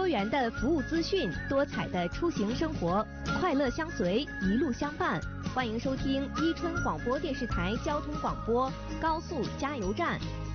元的服务资讯，多彩的出行生活，快乐相随，一路相伴。欢迎收听伊春广播电视台交通广播高速加油站。